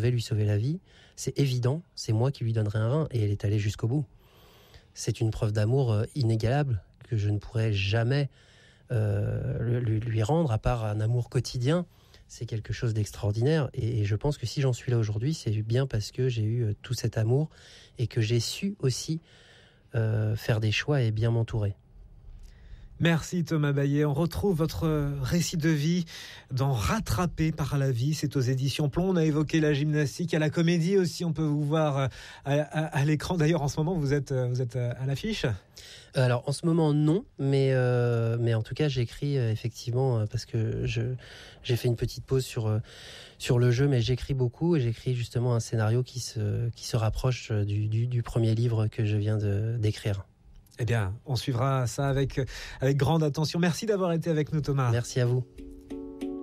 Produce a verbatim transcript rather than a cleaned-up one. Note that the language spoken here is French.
vais lui sauver la vie, c'est évident, c'est moi qui lui donnerai un rein. Et elle est allée jusqu'au bout. C'est une preuve d'amour inégalable que je ne pourrais jamais euh, lui, lui rendre, à part un amour quotidien. C'est quelque chose d'extraordinaire. Et, et je pense que si j'en suis là aujourd'hui, c'est bien parce que j'ai eu euh, tout cet amour et que j'ai su aussi euh, faire des choix et bien m'entourer. Merci Thomas Baillet. On retrouve votre récit de vie dans Rattrapé par la vie. C'est aux éditions Plomb. On a évoqué la gymnastique, à la comédie aussi. On peut vous voir à, à, à l'écran. D'ailleurs, en ce moment, vous êtes, vous êtes à l'affiche. Alors, en ce moment, non. Mais, euh, mais en tout cas, j'écris euh, effectivement euh, parce que je, j'ai fait une petite pause sur, euh, sur le jeu. Mais j'écris beaucoup et j'écris justement un scénario qui se, qui se rapproche du, du, du premier livre que je viens de, d'écrire. Eh bien, on suivra ça avec, avec grande attention. Merci d'avoir été avec nous, Thomas. Merci à vous.